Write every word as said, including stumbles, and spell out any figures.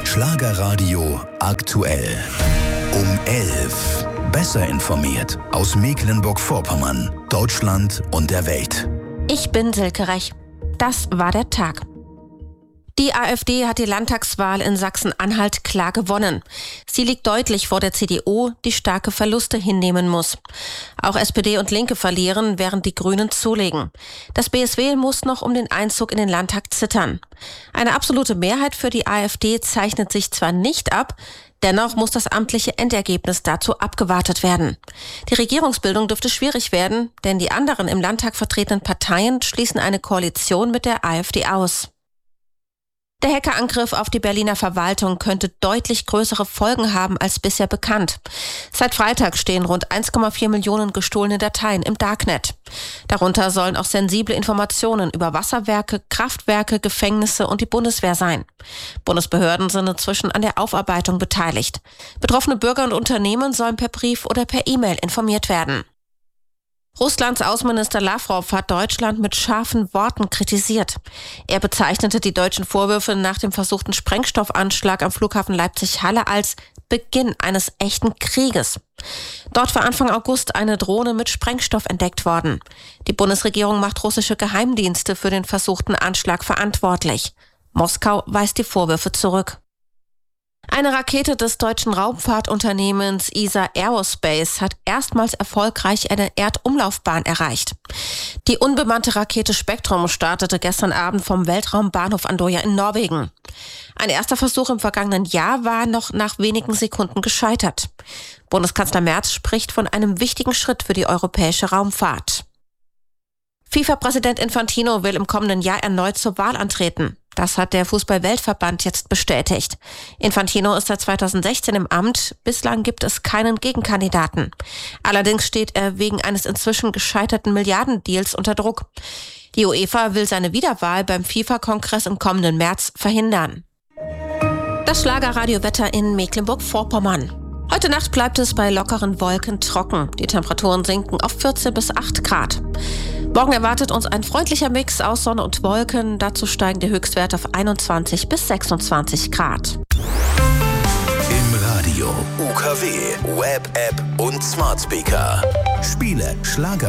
Schlagerradio aktuell. Um elf. Besser informiert aus Mecklenburg-Vorpommern, Deutschland und der Welt. Ich bin Silke Rech. Das war der Tag. Die AfD hat die Landtagswahl in Sachsen-Anhalt klar gewonnen. Sie liegt deutlich vor der C D U, die starke Verluste hinnehmen muss. Auch S P D und Linke verlieren, während die Grünen zulegen. Das B S W muss noch um den Einzug in den Landtag zittern. Eine absolute Mehrheit für die AfD zeichnet sich zwar nicht ab, dennoch muss das amtliche Endergebnis dazu abgewartet werden. Die Regierungsbildung dürfte schwierig werden, denn die anderen im Landtag vertretenen Parteien schließen eine Koalition mit der AfD aus. Der Hackerangriff auf die Berliner Verwaltung könnte deutlich größere Folgen haben als bisher bekannt. Seit Freitag stehen rund eins Komma vier Millionen gestohlene Dateien im Darknet. Darunter sollen auch sensible Informationen über Wasserwerke, Kraftwerke, Gefängnisse und die Bundeswehr sein. Bundesbehörden sind inzwischen an der Aufarbeitung beteiligt. Betroffene Bürger und Unternehmen sollen per Brief oder per E-Mail informiert werden. Russlands Außenminister Lavrov hat Deutschland mit scharfen Worten kritisiert. Er bezeichnete die deutschen Vorwürfe nach dem versuchten Sprengstoffanschlag am Flughafen Leipzig-Halle als Beginn eines echten Krieges. Dort war Anfang August eine Drohne mit Sprengstoff entdeckt worden. Die Bundesregierung macht russische Geheimdienste für den versuchten Anschlag verantwortlich. Moskau weist die Vorwürfe zurück. Eine Rakete des deutschen Raumfahrtunternehmens E S A Aerospace hat erstmals erfolgreich eine Erdumlaufbahn erreicht. Die unbemannte Rakete Spektrum startete gestern Abend vom Weltraumbahnhof Andøya in Norwegen. Ein erster Versuch im vergangenen Jahr war noch nach wenigen Sekunden gescheitert. Bundeskanzler Merz spricht von einem wichtigen Schritt für die europäische Raumfahrt. FIFA-Präsident Infantino will im kommenden Jahr erneut zur Wahl antreten. Das hat der Fußball-Weltverband jetzt bestätigt. Infantino ist seit zweitausendsechzehn im Amt. Bislang gibt es keinen Gegenkandidaten. Allerdings steht er wegen eines inzwischen gescheiterten Milliardendeals unter Druck. Die UEFA will seine Wiederwahl beim FIFA-Kongress im kommenden März verhindern. Das Schlagerradiowetter in Mecklenburg-Vorpommern. Heute Nacht bleibt es bei lockeren Wolken trocken. Die Temperaturen sinken auf vierzehn bis acht Grad. Morgen erwartet uns ein freundlicher Mix aus Sonne und Wolken. Dazu steigen die Höchstwerte auf einundzwanzig bis sechsundzwanzig Grad. Im Radio, U K W, Web-App und Smart Speaker. Spiele, Schlager.